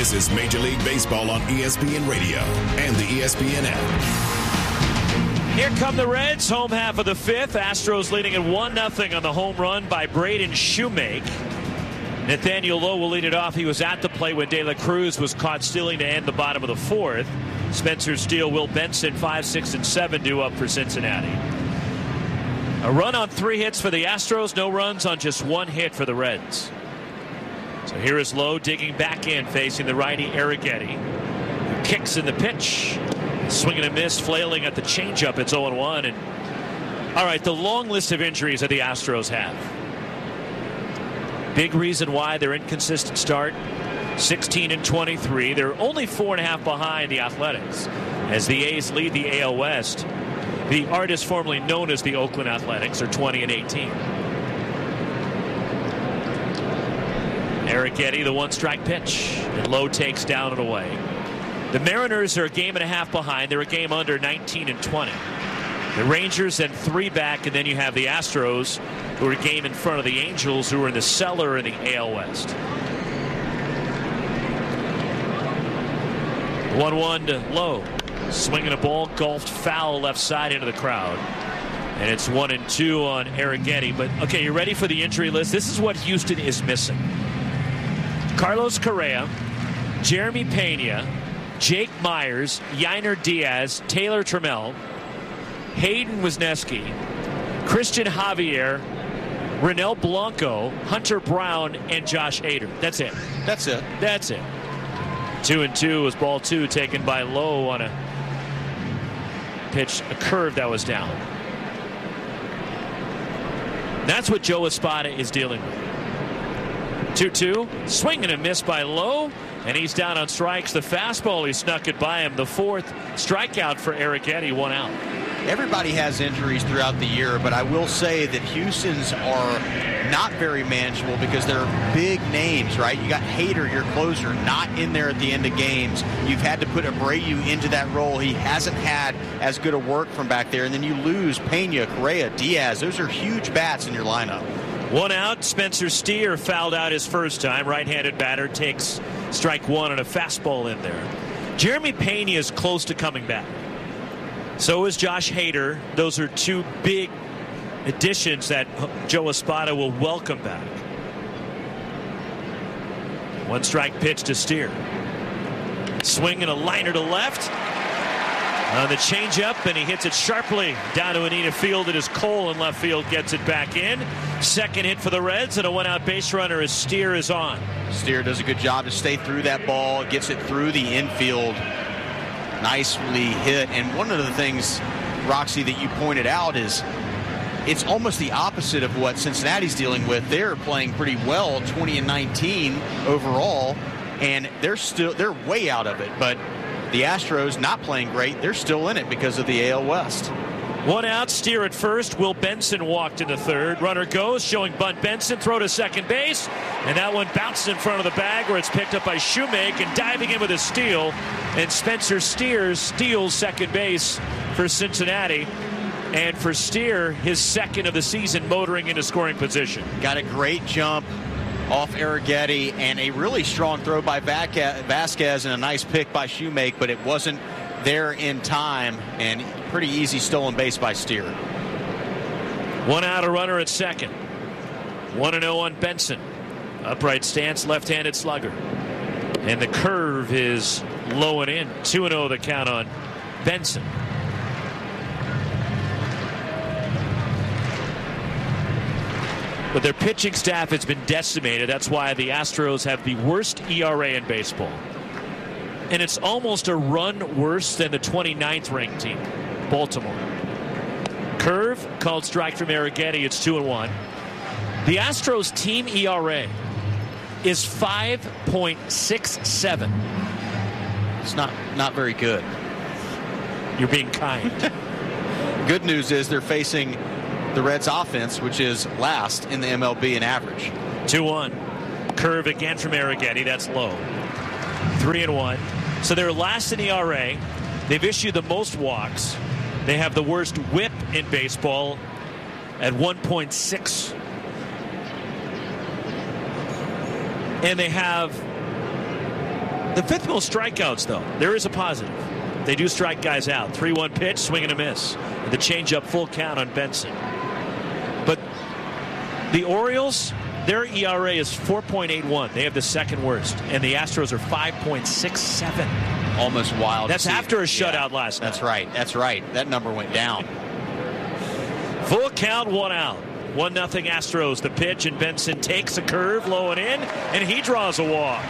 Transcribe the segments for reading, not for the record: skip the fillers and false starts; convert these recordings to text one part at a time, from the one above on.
This is Major League Baseball on ESPN Radio and the ESPN app. Here come the Reds, home half of the fifth. Astros leading at 1-0 on the home run by Braden Shoemake. Nathaniel Lowe will lead it off. He was at the plate when De La Cruz was caught stealing to end the bottom of the fourth. Spencer Steele, Will Benson, 5, 6, and 7 due up for Cincinnati. A run on 3 hits for the Astros. No runs on just 1 hit for the Reds. So here is Lowe digging back in, facing the righty Arrighetti. Kicks in the pitch. Swinging and miss, flailing at the changeup. It's 0-1. And all right, the long list of injuries that the Astros have. Big reason why their inconsistent start. 16-23. They're only 4.5 behind the Athletics as the A's lead the AL West. The artist formerly known as the Oakland Athletics are 20-18. Arrighetti, the 1-strike pitch, and Lowe takes down and away. The Mariners are a game and a half behind. They're a game under, 19-20. The Rangers and 3 back, and then you have the Astros, who are a game in front of the Angels, who are in the cellar in the AL West. 1-1 to Lowe. Swinging a ball, golfed foul left side into the crowd. And it's 1-2 on Arrighetti. But, okay, you ready for the injury list? This is what Houston is missing. Carlos Correa, Jeremy Pena, Jake Myers, Yainer Diaz, Taylor Trammell, Hayden Wesneski, Christian Javier, Ronel Blanco, Hunter Brown, and Josh Hader. That's it. That's it. 2-2 was ball 2 taken by Lowe on a pitch, a curve that was down. That's what Joe Espada is dealing with. 2-2, swing and a miss by Lowe, and he's down on strikes. The fastball, he snuck it by him. The 4th strikeout for Arrighetti, 1 out. Everybody has injuries throughout the year, but I will say that Houston's are not very manageable because they're big names, right? You got Hader, your closer, not in there at the end of games. You've had to put Abreu into that role. He hasn't had as good a work from back there. And then you lose Pena, Correa, Diaz. Those are huge bats in your lineup. 1 out. Spencer Steer fouled out his first time. Right-handed batter takes strike 1 and a fastball in there. Jeremy Pena is close to coming back. So is Josh Hader. Those are 2 big additions that Joe Espada will welcome back. 1-strike pitch to Steer. Swing and a liner to left. On the changeup, and he hits it sharply down to Anita Field. It is Cole in left field, gets it back in. Second hit for the Reds, and a 1-out base runner as Steer is on. Steer does a good job to stay through that ball, gets it through the infield. Nicely hit. And one of the things, Roxy, that you pointed out is it's almost the opposite of what Cincinnati's dealing with. They're playing pretty well, 20-19 overall, and they're way out of it. But the Astros not playing great. They're still in it because of the AL West. 1 out, Steer at first. Will Benson walked into third. Runner goes, showing bunt Benson. Throw to second base. And that one bounced in front of the bag where it's picked up by Shoemake and diving in with a steal. And Spencer Steer steals second base for Cincinnati. And for Steer, his second of the season, motoring into scoring position. Got a great jump off Arrighetti and a really strong throw by Vasquez and a nice pick by Shoemake, but it wasn't there in time, and pretty easy stolen base by Steer. 1 out, a runner at second. 1-0 on Benson. Upright stance, left-handed slugger. And the curve is low and in. 2-0 the count on Benson. But their pitching staff has been decimated. That's why the Astros have the worst ERA in baseball. And it's almost a run worse than the 29th ranked team, Baltimore. Curve, called strike from Arrighetti. It's 2-1. The Astros team ERA is 5.67. It's not very good. You're being kind. Good news is they're facing the Reds offense, which is last in the MLB in average. 2-1. Curve again from Arrighetti. That's low. 3-1. So they're last in ERA. They've issued the most walks. They have the worst whip in baseball at 1.6. And they have The fifth most strikeouts, though. There is a positive. They do strike guys out. 3-1 pitch, swing and a miss. The changeup, full count on Benson. But the Orioles, their ERA is 4.81. They have the second worst. And the Astros are 5.67. Almost wild. That's after a shutout last night. That's right. That number went down. Full count, 1 out. 1-0 Astros. The pitch, and Benson takes a curve, low and in, and he draws a walk.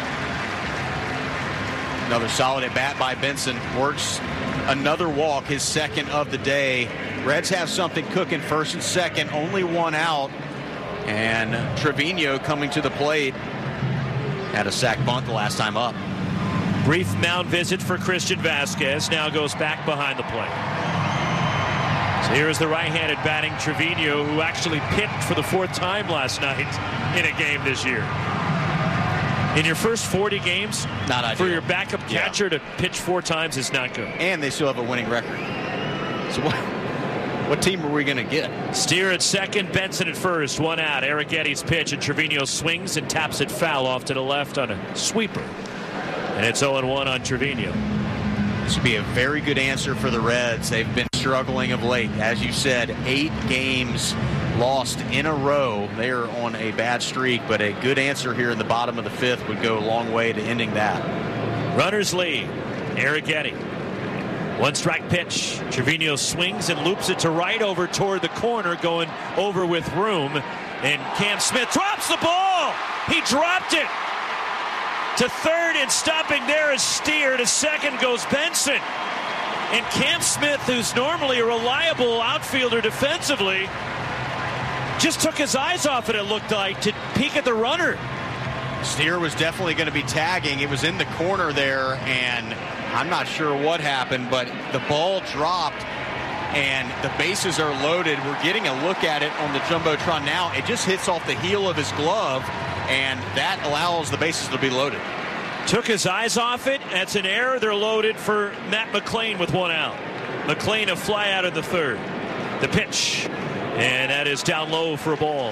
Another solid at bat by Benson. Works another walk, his second of the day. Reds have something cooking, first and second, only 1 out. And Trevino coming to the plate. Had a sac bunt the last time up. Brief mound visit for Christian Vasquez. Now goes back behind the plate. So here's the right-handed batting Trevino, who actually pitched for the 4th time last night in a game this year. In your first 40 games, not ideal. For your backup catcher to pitch 4 times is not good. And they still have a winning record. So what team are we going to get? Steer at second, Benson at first, 1 out. Arrighetti's pitch, and Trevino swings and taps it foul off to the left on a sweeper. And it's 0-1 on Trevino. This would be a very good answer for the Reds. They've been struggling of late. As you said, 8 games lost in a row. They are on a bad streak, but a good answer here in the bottom of the 5th would go a long way to ending that. Runners lead. Arrighetti. 1-strike pitch. Trevino swings and loops it to right over toward the corner, going over with room. And Cam Smith drops the ball. He dropped it. To third, and stopping there is Steer. To second goes Benson. And Cam Smith, who's normally a reliable outfielder defensively, just took his eyes off it looked like, to peek at the runner. Steer was definitely going to be tagging. It was in the corner there, and I'm not sure what happened, but the ball dropped, and the bases are loaded. We're getting a look at it on the Jumbotron now. It just hits off the heel of his glove, and that allows the bases to be loaded. Took his eyes off it. That's an error. They're loaded for Matt McLain with 1 out. McLain a fly out in the 3rd. The pitch, and that is down low for a ball.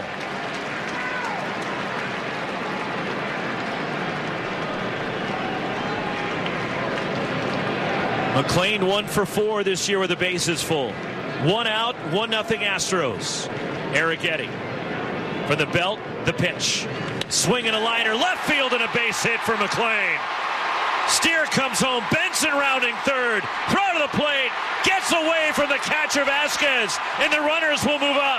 McLain 1 for 4 this year with the bases full. 1 out, 1-0 Astros. Arrighetti from the belt, the pitch. Swing and a liner, left field, and a base hit for McLain. Steer comes home, Benson rounding third, throw to the plate, gets away from the catcher Vasquez, and the runners will move up.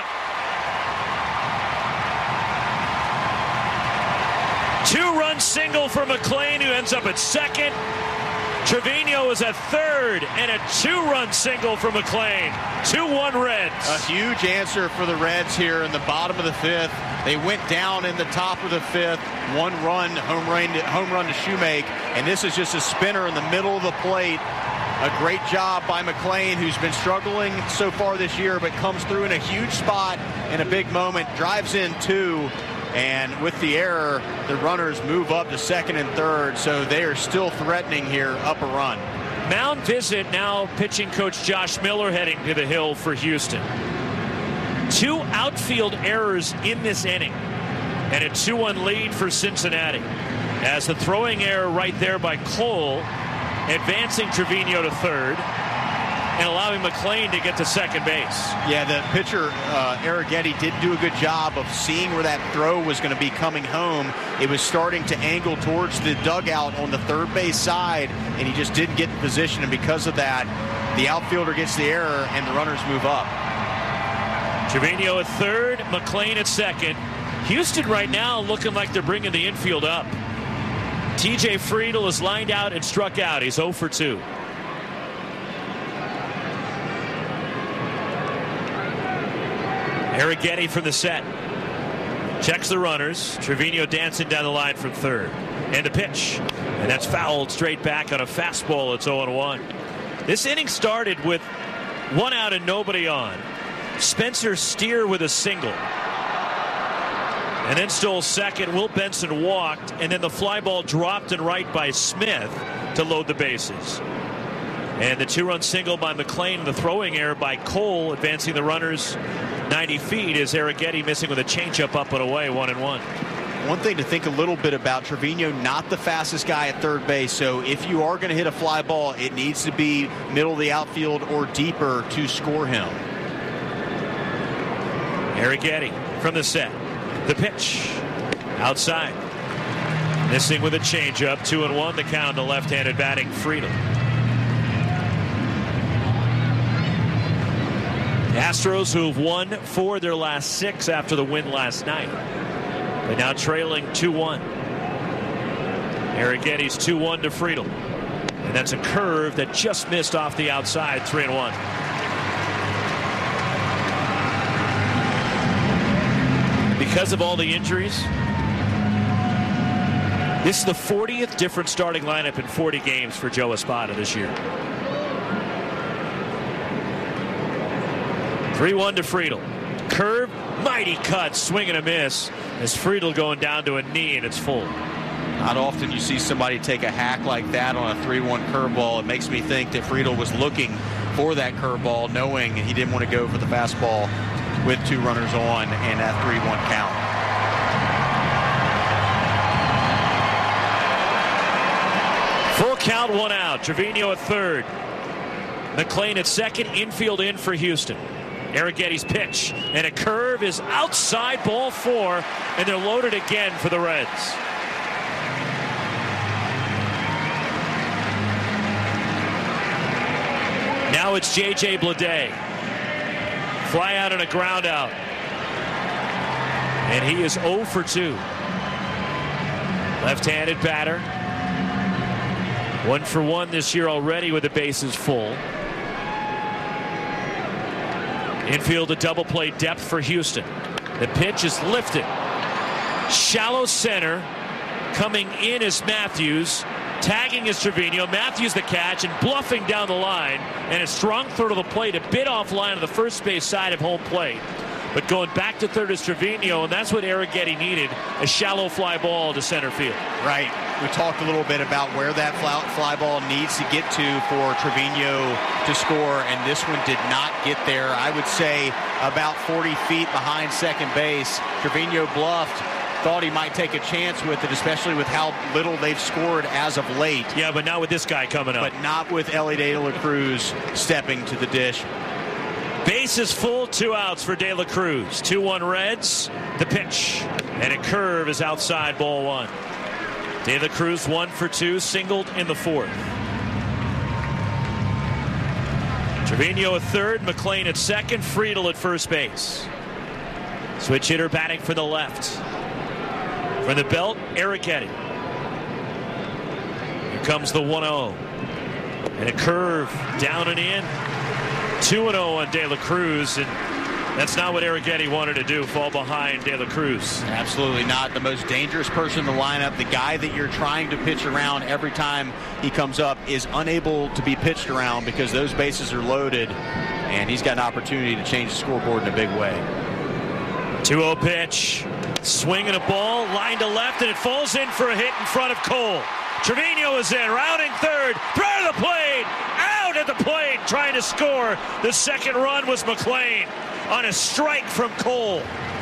2-run single for McLain, who ends up at second. Trevino is at third, and a 2-run single for McLain. 2-1 Reds. A huge answer for the Reds here in the bottom of the 5th. They went down in the top of the 5th. 1-run home run to Shoemake, and this is just a spinner in the middle of the plate. A great job by McLain, who's been struggling so far this year, but comes through in a huge spot in a big moment, drives in 2. And with the error, the runners move up to second and third, so they are still threatening here, up a run. Mound visit now, pitching coach Josh Miller heading to the hill for Houston. 2 outfield errors in this inning, and a 2-1 lead for Cincinnati. As the throwing error right there by Cole, advancing Trevino to third, and allowing McLain to get to second base. Yeah, the pitcher, Arrighetti, did do a good job of seeing where that throw was going to be coming home. It was starting to angle towards the dugout on the third base side, and he just didn't get in position, and because of that, the outfielder gets the error, and the runners move up. Trevino at third, McLain at second. Houston right now looking like they're bringing the infield up. TJ Friedl is lined out and struck out. He's 0 for 2. Arrighetti from the set. Checks the runners. Trevino dancing down the line from third. And the pitch. And that's fouled straight back on a fastball. It's 0-1. This inning started with 1 out and nobody on. Spencer Steer with a single. And then stole second. Will Benson walked. And then the fly ball dropped and right by Smith to load the bases. And the 2-run single by McLain, the throwing error by Cole, advancing the runners 90 feet, is Arrighetti missing with a changeup up and away, 1-1. one thing to think a little bit about, Trevino, not the fastest guy at third base. So if you are going to hit a fly ball, it needs to be middle of the outfield or deeper to score him. Arrighetti from the set. The pitch. Outside. Missing with a changeup. 2-1. The count on the left-handed batting Friedl. The Astros, who have won 4 of their last 6 after the win last night. They're now trailing 2-1. Arrighetti's 2-1 to Friedl. And that's a curve that just missed off the outside. 3-1. Because of all the injuries, this is the 40th different starting lineup in 40 games for Joe Espada this year. 3-1 to Friedl. Curve, mighty cut, swing and a miss as Friedl going down to a knee, and it's full. Not often you see somebody take a hack like that on a 3-1 curveball. It makes me think that Friedl was looking for that curveball, knowing he didn't want to go for the fastball with 2 runners on and that 3-1 count. Full count, 1 out. Trevino at third. McLean at second. Infield in for Houston. Arrighetti's pitch and a curve is outside, ball 4, and they're loaded again for the Reds. Now it's J.J. Bleday. Fly out and a ground out. And he is 0 for 2. Left-handed batter. 1 for 1 this year already with the bases full. Infield a double play depth for Houston. The pitch is lifted. Shallow center. Coming in is Matthews. Tagging is Trevino. Matthews the catch and bluffing down the line. And a strong throw to the plate. A bit offline on the first base side of home plate. But going back to third is Trevino, and that's what Arrighetti needed, a shallow fly ball to center field. Right. We talked a little bit about where that fly ball needs to get to for Trevino to score, and this one did not get there. I would say about 40 feet behind second base. Trevino bluffed, thought he might take a chance with it, especially with how little they've scored as of late. Yeah, but not with this guy coming up. But not with Elly De La Cruz stepping to the dish. Base is full, 2 outs for De La Cruz. 2-1 Reds. The pitch. And a curve is outside, ball 1. De La Cruz 1 for 2, singled in the 4th. Trevino at third, McLean at second, Friedl at first base. Switch hitter batting for the left. From the belt, Arrighetti. Here comes the 1-0. And a curve down and in. 2-0 on De La Cruz, and that's not what Arrighetti wanted to do, fall behind De La Cruz. Absolutely not. The most dangerous person in the lineup, the guy that you're trying to pitch around every time he comes up, is unable to be pitched around because those bases are loaded, and he's got an opportunity to change the scoreboard in a big way. 2-0 pitch, swinging a ball, line to left, and it falls in for a hit in front of Cole. Trevino is in, rounding third, throw to the plate, out at the plate, trying to score. The second run was McLean on a strike from Cole.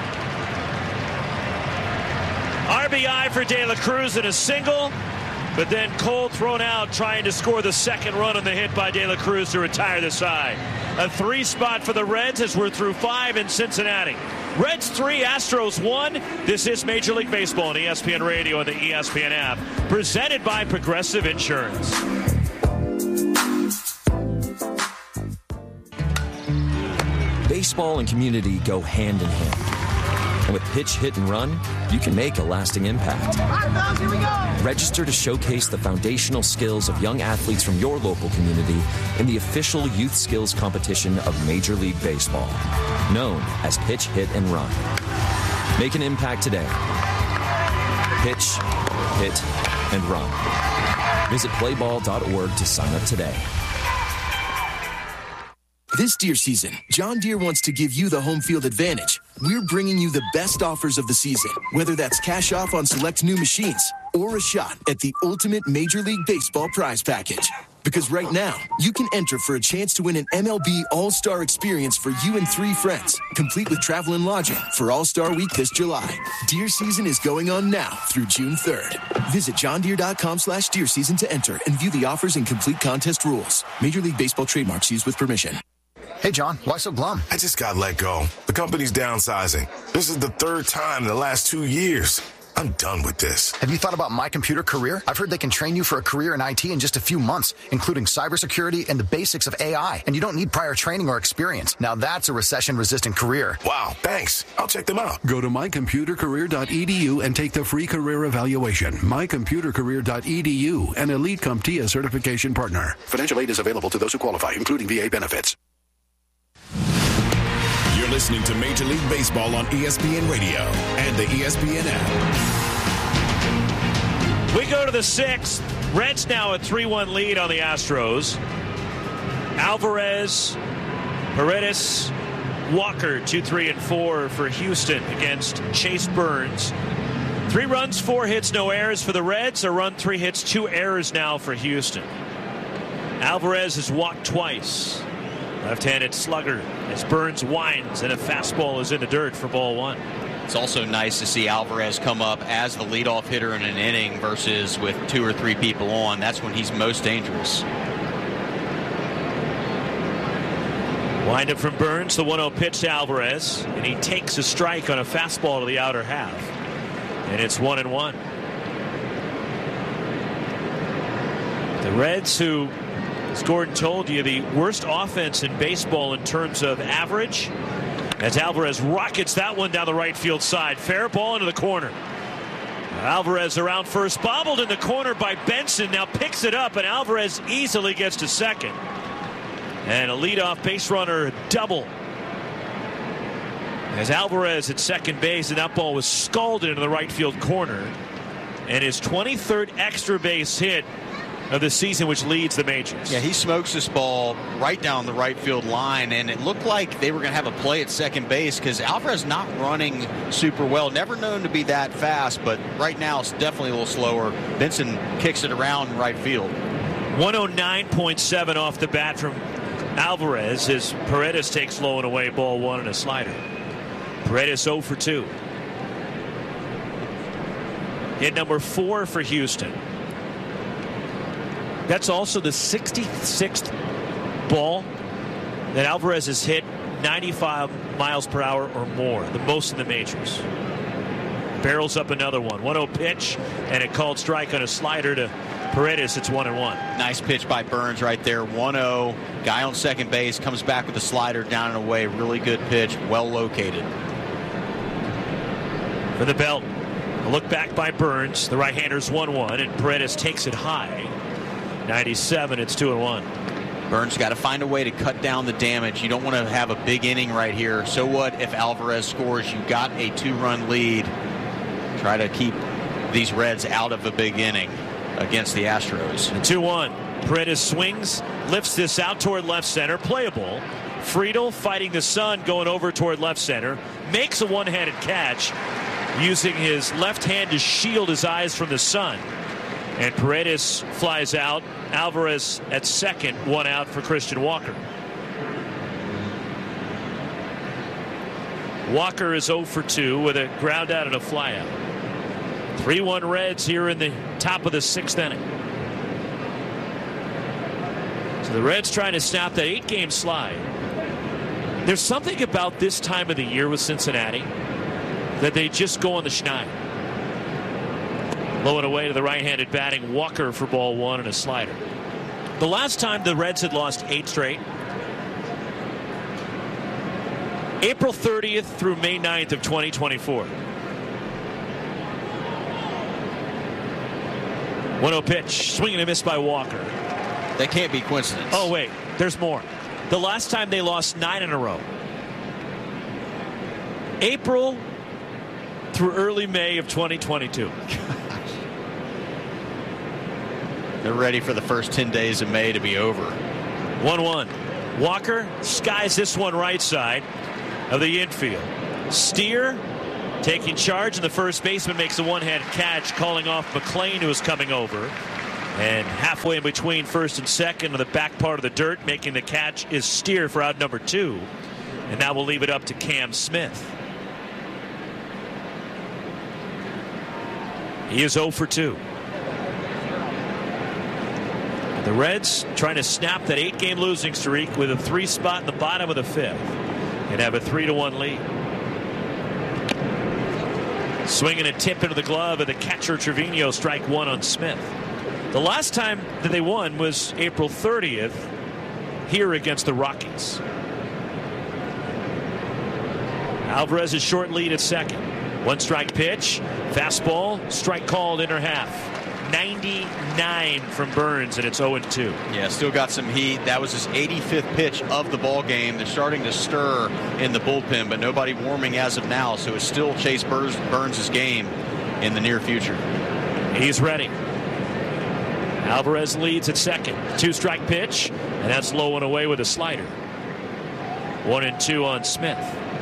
RBI for De La Cruz and a single, but then Cole thrown out trying to score the second run on the hit by De La Cruz to retire the side. A 3 spot for the Reds as we're through 5 in Cincinnati. Reds 3, Astros 1. This is Major League Baseball on ESPN Radio and the ESPN app. Presented by Progressive Insurance. Baseball and community go hand in hand. And with Pitch, Hit, and Run, you can make a lasting impact. Here we go. Register to showcase the foundational skills of young athletes from your local community in the official youth skills competition of Major League Baseball, known as Pitch, Hit, and Run. Make an impact today. Pitch, hit, and run. Visit playball.org to sign up today. This Deere season, John Deere wants to give you the home field advantage. We're bringing you the best offers of the season, whether that's cash off on select new machines or a shot at the ultimate Major League Baseball prize package. Because right now, you can enter for a chance to win an MLB All-Star experience for you and 3 friends, complete with travel and lodging for All-Star Week this July. Deer season is going on now through June 3rd. Visit johndeere.com/deer season to enter and view the offers and complete contest rules. Major League Baseball trademarks used with permission. Hey, John, why so glum? I just got let go. The company's downsizing. This is the 3rd time in the last 2 years. I'm done with this. Have you thought about My Computer Career? I've heard they can train you for a career in IT in just a few months, including cybersecurity and the basics of AI. And you don't need prior training or experience. Now that's a recession-resistant career. Wow, thanks. I'll check them out. Go to mycomputercareer.edu and take the free career evaluation. mycomputercareer.edu, an Elite CompTIA certification partner. Financial aid is available to those who qualify, including VA benefits. You're listening to Major League Baseball on ESPN Radio and the ESPN app. We go to the 6th. Reds now a 3-1 lead on the Astros. Alvarez, Paredes, Walker, 2, 3, and 4 for Houston against Chase Burns. 3 runs, 4 hits, no errors for the Reds. A run, 3 hits, 2 errors now for Houston. Alvarez has walked twice. Left-handed slugger as Burns winds and a fastball is in the dirt for ball 1. It's also nice to see Alvarez come up as the leadoff hitter in an inning versus with 2 or 3 people on. That's when he's most dangerous. Wind up from Burns, the 1-0 pitch to Alvarez, and he takes a strike on a fastball to the outer half. And it's 1-1. The Reds, who, as Gordon told you, the worst offense in baseball in terms of average, as Alvarez rockets that one down the right field side. Fair ball into the corner. Alvarez around first, bobbled in the corner by Benson, now picks it up, and Alvarez easily gets to second. And a leadoff base runner double. As Alvarez at second base, and that ball was scalded into the right field corner. And his 23rd extra base hit of the season, which leads the majors. Yeah, he smokes this ball right down the right field line, and it looked like they were going to have a play at second base because Alvarez not running super well. Never known to be that fast, but right now it's definitely a little slower. Benson kicks it around right field. 109.7 off the bat from Alvarez as Paredes takes low and away, ball 1 and a slider. Paredes 0 for 2. Hit number 4 for Houston. That's also the 66th ball that Alvarez has hit 95 miles per hour or more, the most in the majors. Barrels up another one. 1-0 pitch and a called strike on a slider to Paredes. It's 1-1. Nice pitch by Burns right there. 1-0. Guy on second base comes back with a slider down and away. Really good pitch. Well located. For the belt, a look back by Burns. The right-hander's 1-1, and Paredes takes it high. 97, it's 2-1. Burns got to find a way to cut down the damage. You don't want to have a big inning right here. So what if Alvarez scores? You got a 2-run lead. Try to keep these Reds out of a big inning against the Astros. 2-1. Paredes swings, lifts this out toward left center. Playable. Friedel fighting the sun, going over toward left center. Makes a one-handed catch, using his left hand to shield his eyes from the sun. And Paredes flies out. Alvarez at second, 1 out for Christian Walker. Walker is 0 for 2 with a ground out and a flyout. 3-1 Reds here in the top of the 6th inning. So the Reds trying to snap that 8-game slide. There's something about this time of the year with Cincinnati that they just go on the schneid. Low and away to the right-handed batting Walker for ball 1 and a slider. The last time the Reds had lost 8 straight, April 30th through May 9th of 2024. 1-0 pitch, swing and a miss by Walker. That can't be coincidence. Oh, wait, there's more. The last time they lost 9 in a row. April through early May of 2022. They're ready for the first 10 days of May to be over. 1-1. Walker skies this one right side of the infield. Steer taking charge, and the first baseman makes a one-handed catch, calling off McLean, who is coming over. And halfway in between first and second on the back part of the dirt, making the catch is Steer for out number 2. And now we'll leave it up to Cam Smith. He is 0 for 2. The Reds trying to snap that 8-game losing streak with a 3 spot in the bottom of the 5th and have a 3-1 lead. Swinging a tip into the glove of the catcher Trevino, strike 1 on Smith. The last time that they won was April 30th here against the Rockies. Alvarez's short lead at second. 1 strike pitch, fastball, strike called, inner half. 99 from Burns, and it's 0-2. Yeah, still got some heat. That was his 85th pitch of the ball game. They're starting to stir in the bullpen, but nobody warming as of now, so it's still Chase Burns' game in the near future. He's ready. Alvarez leads at second. 2-strike pitch, and that's low and away with a slider. 1-2 on Smith.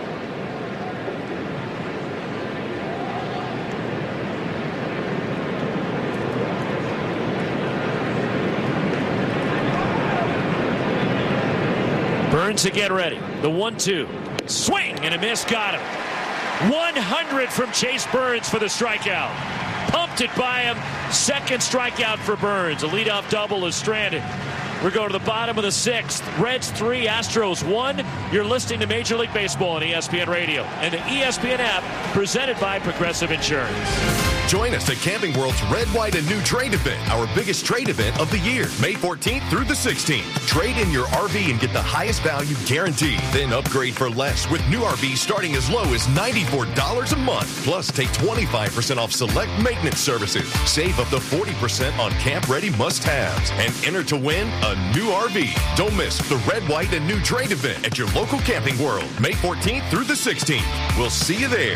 Burns again ready. The 1-2. Swing and a miss. Got him. 100 from Chase Burns for the strikeout. Pumped it by him. Second strikeout for Burns. A leadoff double is stranded. We're going to the bottom of the 6th. Reds 3, Astros 1. You're listening to Major League Baseball on ESPN Radio and the ESPN app, presented by Progressive Insurance. Join us at Camping World's Red, White, and New Trade Event, our biggest trade event of the year, May 14th through the 16th. Trade in your RV and get the highest value guaranteed. Then upgrade for less with new RVs starting as low as $94 a month. Plus, take 25% off select maintenance services. Save up to 40% on camp-ready must-haves. And enter to win a new RV. Don't miss the Red, White, and New Trade Event at your local Camping World, May 14th through the 16th. We'll see you there.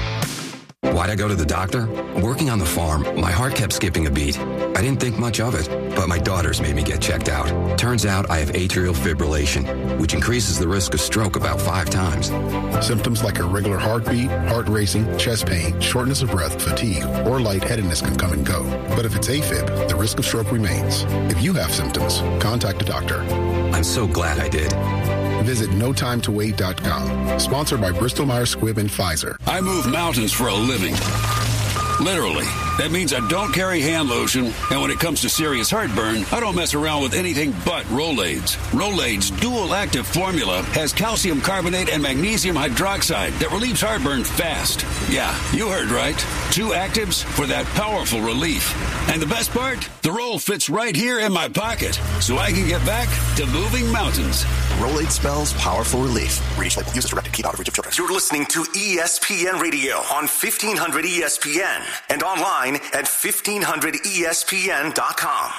Why'd I go to the doctor? Working on the farm, my heart kept skipping a beat. I didn't think much of it, but my daughters made me get checked out. Turns out I have atrial fibrillation, which increases the risk of stroke about 5 times. Symptoms like irregular heartbeat, heart racing, chest pain, shortness of breath, fatigue, or lightheadedness can come and go. But if it's AFib, the risk of stroke remains. If you have symptoms, contact a doctor. I'm so glad I did. Visit NoTimeToWait.com. Sponsored by Bristol-Myers Squibb and Pfizer. I move mountains for a living. Literally. That means I don't carry hand lotion, and when it comes to serious heartburn, I don't mess around with anything but Rolaids. Rolaids' dual-active formula has calcium carbonate and magnesium hydroxide that relieves heartburn fast. Yeah, you heard right. 2 actives for that powerful relief. And the best part? The roll fits right here in my pocket, so I can get back to moving mountains. Rolaids spells powerful relief. Reach label. Use as directed. Keep out of reach of children. You're listening to ESPN Radio on 1500 ESPN and online at 1500ESPN.com.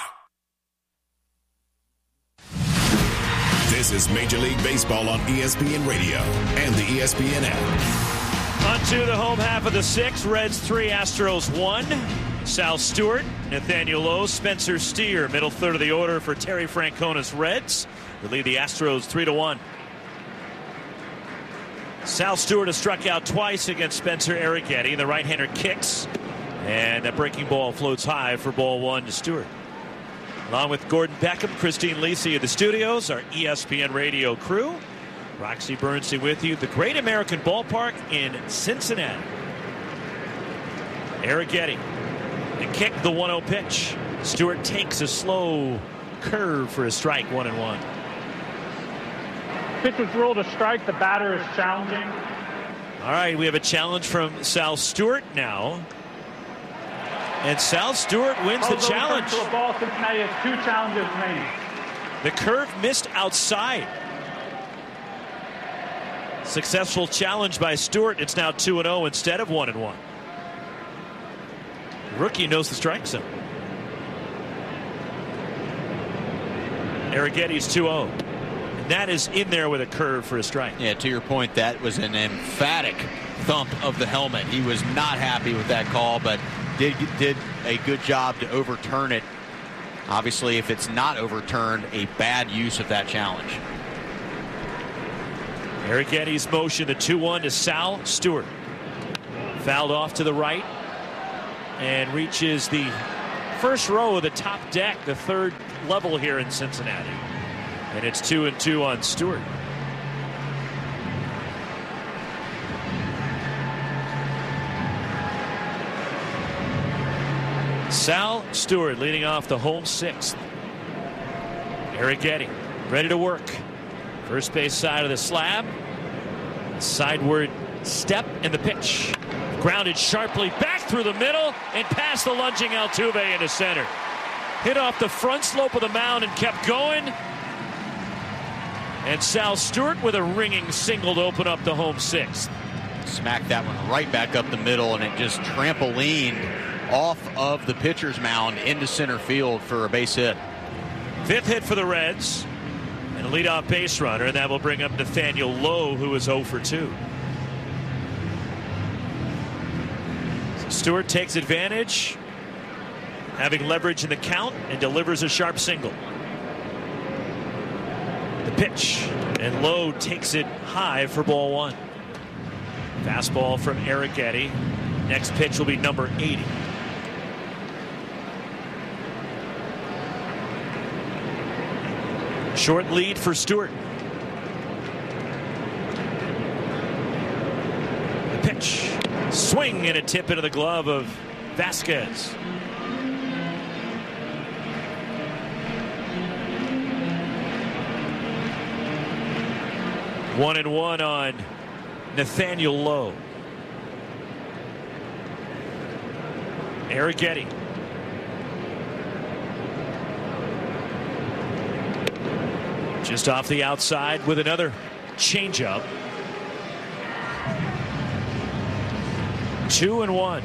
This is Major League Baseball on ESPN Radio and the ESPN app. On to the home half of the 6th. Reds 3, Astros 1. Sal Stewart, Nathaniel Lowe, Spencer Steer, middle third of the order for Terry Francona's Reds. They lead the Astros 3-1. Sal Stewart has struck out twice against Spencer Arrighetti. The right-hander kicks, and that breaking ball floats high for ball 1 to Stewart. Along with Gordon Beckham, Christine Lisi of the studios, our ESPN Radio crew. Roxy Bernstein with you. The Great American Ballpark in Cincinnati. Arrighetti. The kick, the 1-0 pitch. Stewart takes a slow curve for a strike, 1-1. Pitch was ruled a strike. The batter is challenging. All right, we have a challenge from Sal Stewart now. And Sal Stewart wins the challenge. To a ball. Cincinnati has 2 challenges remaining. The curve missed outside. Successful challenge by Stewart. It's now 2-0 instead of 1-1. Rookie knows the strike zone. Arrighetti's 2-0. And that is in there with a curve for a strike. Yeah, to your point, that was an emphatic thump of the helmet. He was not happy with that call, but did a good job to overturn it. Obviously, if it's not overturned, a bad use of that challenge. Arrighetti's motion, the 2-1 to Sal Stewart. Fouled off to the right and reaches the first row of the top deck, the third level here in Cincinnati. And it's 2-2 on Stewart. Sal Stewart leading off the home sixth. Arrighetti ready to work. First base side of the slab. Sideward step and the pitch. Grounded sharply back through the middle and past the lunging Altuve into center. Hit off the front slope of the mound and kept going. And Sal Stewart with a ringing single to open up the home sixth. Smacked that one right back up the middle, and it just trampolined off of the pitcher's mound into center field for a base hit. Fifth hit for the Reds and a leadoff base runner, and that will bring up Nathaniel Lowe, who is 0 for 2. So Stewart takes advantage, having leverage in the count, and delivers a sharp single. The pitch, and Lowe takes it high for ball one. Fastball from Arrighetti. Next pitch will be number 80. Short lead for Stewart. The pitch. Swing and a tip into the glove of Vasquez. One and one on Nathaniel Lowe. Arrighetti. Just off the outside with another changeup. 2-1.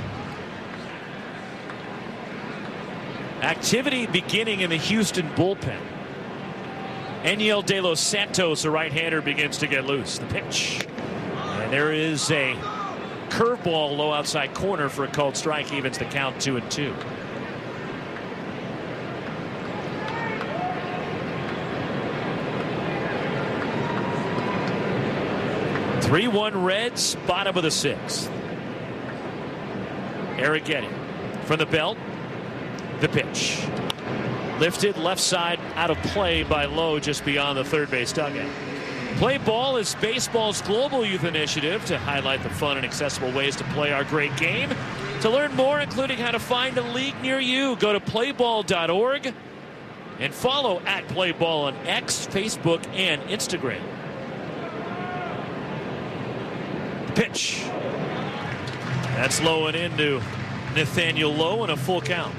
Activity beginning in the Houston bullpen. Eniel De Los Santos, a right-hander, begins to get loose. The pitch. And there is a curveball low outside corner for a called strike. Evens the count 2-2. (3-1) Reds, bottom of the sixth. Arrighetti from the belt. The pitch. Lifted left side out of play by Lowe just beyond the third base dugout. Play Ball is baseball's global youth initiative to highlight the fun and accessible ways to play our great game. To learn more, including how to find a league near you, go to playball.org and follow @playball on X, Facebook, and Instagram. Pitch. That's low and into Nathaniel Lowe and a full count.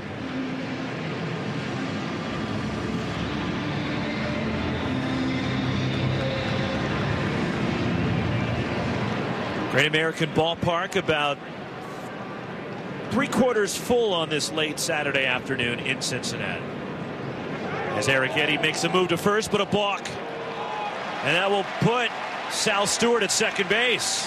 Great American Ballpark about 3/4 full on this late Saturday afternoon in Cincinnati. As Arrighetti makes a move to first, but a balk. And that will put Sal Stewart at second base.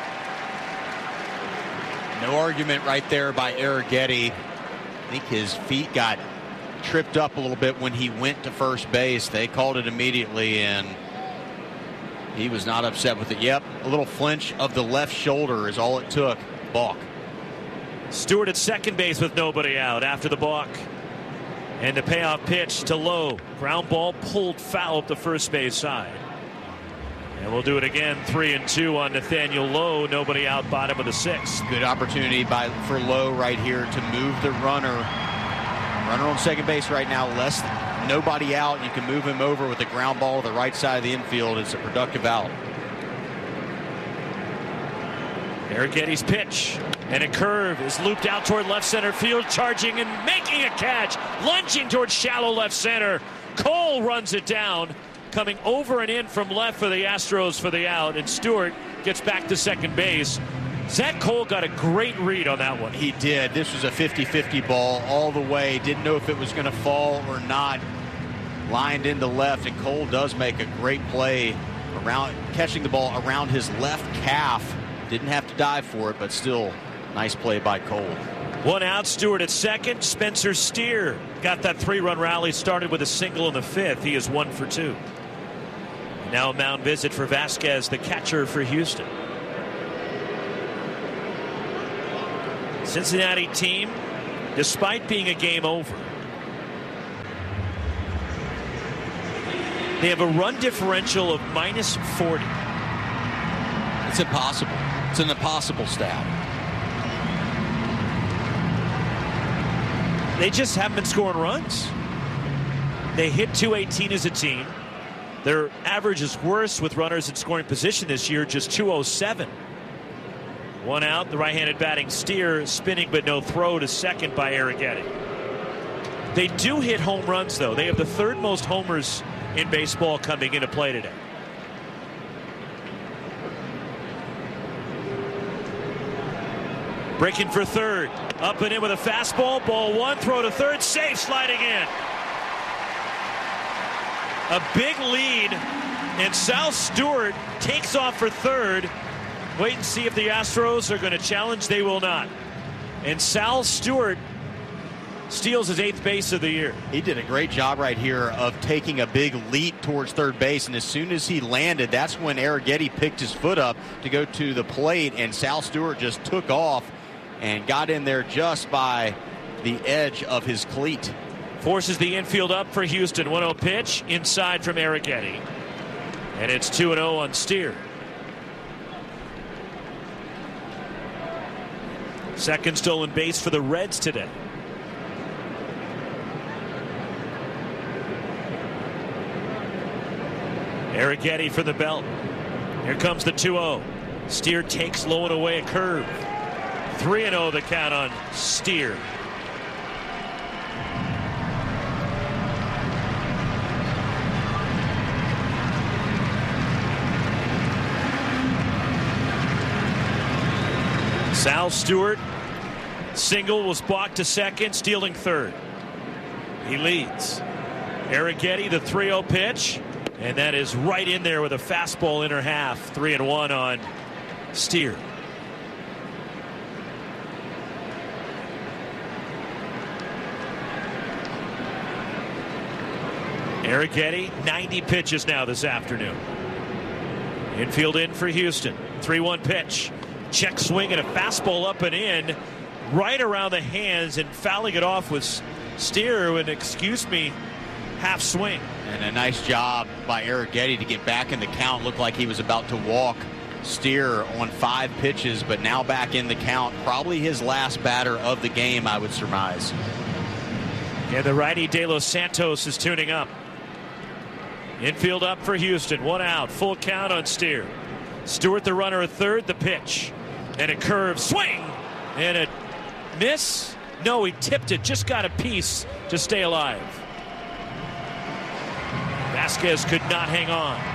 No argument right there by Arrighetti. I think his feet got tripped up a little bit when he went to first base. They called it immediately, and he was not upset with it. Yep, a little flinch of the left shoulder is all it took. Balk. Stewart at second base with nobody out after the balk. And the payoff pitch to Lowe. Ground ball pulled foul up the first base side. And we'll do it again. 3-2 on Nathaniel Lowe. Nobody out, bottom of the sixth. Good opportunity for Lowe right here to move the runner. Runner on second base right now. Nobody out. You can move him over with the ground ball to the right side of the infield. It's a productive out. Arrighetti's pitch. And a curve is looped out toward left center field. Charging and making a catch. Lunging towards shallow left center. Cole runs it down. Coming over and in from left for the Astros for the out. And Stewart gets back to second base. Zach Cole got a great read on that one. He did. This was a 50-50 ball all the way. Didn't know if it was going to fall or not. Lined into left, and Cole does make a great play around catching the ball around his left calf. Didn't have to dive for it, but still nice play by Cole. One out, Stewart at second. Spencer Steer got that 3-run rally started with a single in the fifth. He is 1 for 2. Now a mound visit for Vasquez, the catcher for Houston. Cincinnati team despite being a game over. They have a run differential of minus 40. It's impossible. It's an impossible stat. They just haven't been scoring runs. They hit 218 as a team. Their average is worse with runners in scoring position this year, just 207. One out, the right-handed batting Steer, spinning but no throw to second by Arrighetti. They do hit home runs, though. They have the third most homers in baseball coming into play today. Breaking for third. Up and in with a fastball. Ball one. Throw to third. Safe. Sliding in. A big lead. And Sal Stewart takes off for third. Wait and see if the Astros are going to challenge. They will not. And Sal Stewart steals his 8th base of the year. He did a great job right here of taking a big leap towards third base, and as soon as he landed, that's when Arrighetti picked his foot up to go to the plate, and Sal Stewart just took off and got in there just by the edge of his cleat. Forces the infield up for Houston. 1-0 pitch inside from Arrighetti. And it's 2-0 on Steer. Second stolen base for the Reds today. Arrighetti for the belt. Here comes the 2-0. Steer takes low and away a curve. 3-0 the count on Steer. Sal Stewart, single, was balked to second, stealing third. He leads. Arrighetti, the 3-0 pitch. And that is right in there with a fastball inner half. 3-1 on Steer. Arrighetti, 90 pitches now this afternoon. Infield in for Houston. 3-1 pitch. Check swing and a fastball up and in. Right around the hands, and fouling it off was Steer with, excuse me, half swing. And a nice job by Arrighetti to get back in the count. Looked like he was about to walk Steer on 5 pitches, but now back in the count. Probably his last batter of the game, I would surmise. And the righty De Los Santos is tuning up. Infield up for Houston. 1 out. Full count on Steer. Stewart, the runner, at third. The pitch. And a curve. Swing! And a miss? No, he tipped it. Just got a piece to stay alive. Vasquez could not hang on.